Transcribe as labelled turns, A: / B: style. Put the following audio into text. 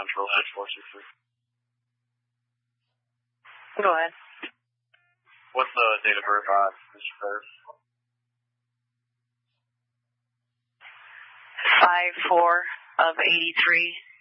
A: Control 6463.
B: Go ahead.
A: What's the date of birth on Mr. Ferris?
B: 5/4 of 83.